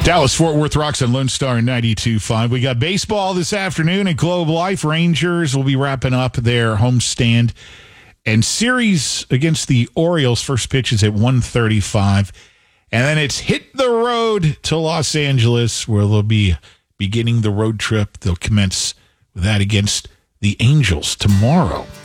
Dallas-Fort Worth rocks on Lone Star 92.5. We got baseball this afternoon at Globe Life. Rangers will be wrapping up their homestand and series against the Orioles. First pitch is at 1:35. And then it's hit the road to Los Angeles, where they'll be beginning the road trip. They'll commence with that against the Angels tomorrow.